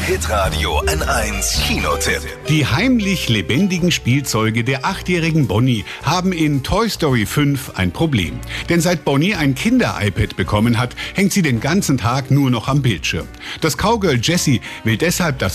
Hitradio N1 Kinotipp. Die heimlich lebendigen Spielzeuge der 8-jährigen Bonnie haben in Toy Story 5 ein Problem. Denn seit Bonnie ein Kinder-iPad bekommen hat, hängt sie den ganzen Tag nur noch am Bildschirm. Das Cowgirl Jessie will deshalb das